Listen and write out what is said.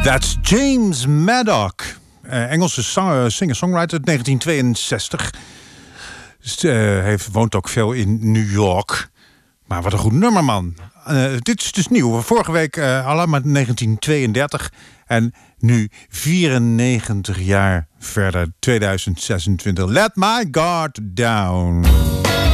That's James Maddock. Engelse singer-songwriter uit 1962. Woont ook veel in New York. Maar wat een goed nummer, man. Dit is dus nieuw. Vorige week al maar 1932. En nu 94 jaar verder, 2026. Let my guard down.